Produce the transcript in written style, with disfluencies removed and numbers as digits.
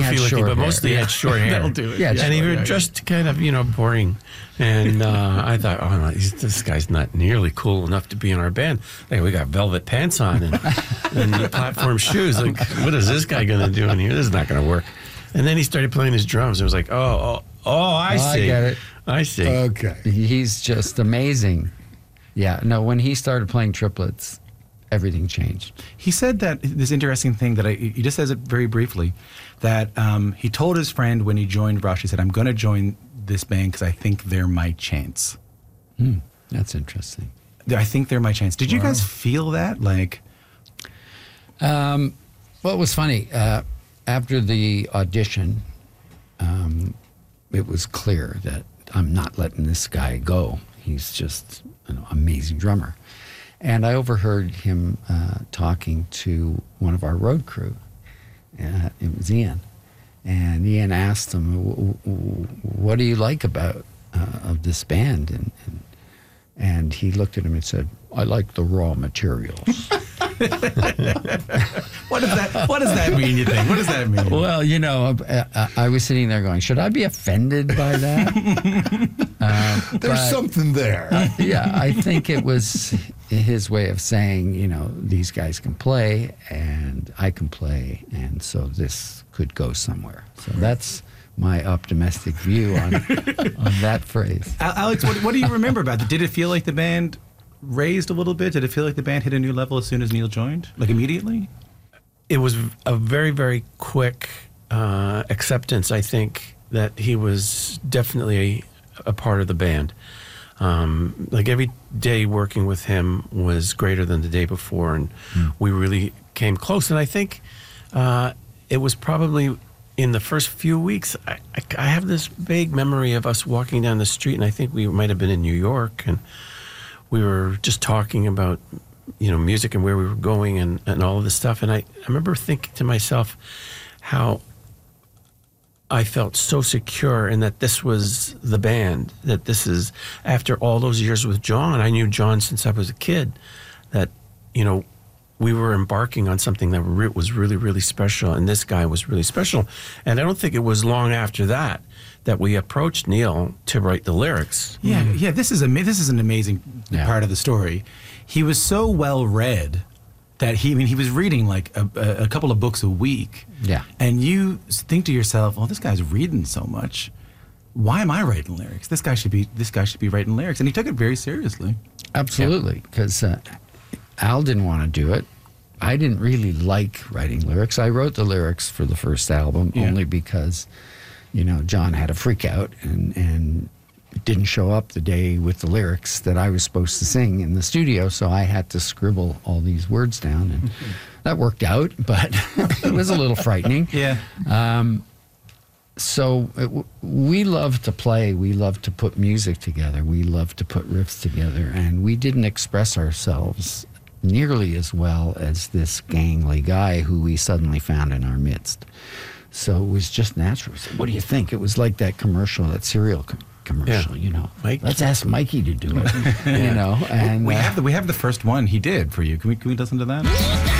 goofy looking, but hair. mostly had short hair. That'll do it. Yeah, And he was just kind of, boring. And I thought, oh, no, this guy's not nearly cool enough to be in our band. Like, we got velvet pants on and platform shoes. Like, what is this guy going to do in here? This is not going to work. And then he started playing his drums. It was like, I see. I get it. I see. Okay. He's just amazing. Yeah, no, when he started playing triplets, everything changed. He said that this interesting thing that he just says it very briefly, that he told his friend when he joined Rush, he said, I'm going to join this band because I think they're my chance. That's interesting. I think they're my chance. Did you guys feel that? Like, Well, it was funny. After the audition, it was clear that I'm not letting this guy go. He's just an amazing drummer. And I overheard him talking to one of our road crew. It was Ian. And Ian asked him, what do you like about of this band? And he looked at him and said, I like the raw materials. what does that mean, you think? What does that mean? Well, I was sitting there going, should I be offended by that? There's something there. Yeah, I think it was his way of saying, these guys can play and I can play, and so this could go somewhere. So that's my optimistic view on that phrase. Alex, what do you remember about it? Did it feel like the band raised a little bit? Did it feel like the band hit a new level as soon as Neil joined? Like immediately? It was a very, very quick acceptance, I think, that he was definitely a part of the band. Like every day working with him was greater than the day before, and we really came close. And I think it was probably in the first few weeks, I have this vague memory of us walking down the street, and I think we might have been in New York, and we were just talking about, music and where we were going and all of this stuff. And I remember thinking to myself how I felt so secure in that this was the band, that this is, after all those years with John, I knew John since I was a kid, that, we were embarking on something that was really, really special, and this guy was really special. And I don't think it was long after that we approached Neil to write the lyrics. Yeah, this is an amazing part of the story. He was so well read that he was reading like a couple of books a week. Yeah. And you think to yourself, well, this guy's reading so much. Why am I writing lyrics? This guy should be writing lyrics. And he took it very seriously. Absolutely, because Al didn't want to do it. I didn't really like writing lyrics. I wrote the lyrics for the first album only because, John had a freak out and didn't show up the day with the lyrics that I was supposed to sing in the studio, so I had to scribble all these words down, and that worked out, but it was a little frightening. Yeah. We love to play. We love to put music together. We love to put riffs together, and we didn't express ourselves nearly as well as this gangly guy who we suddenly found in our midst. So it was just natural. So what do you think? It was like that commercial, that cereal commercial, Mike. Let's ask Mikey to do it, And we have the first one he did for you. Can we listen to that?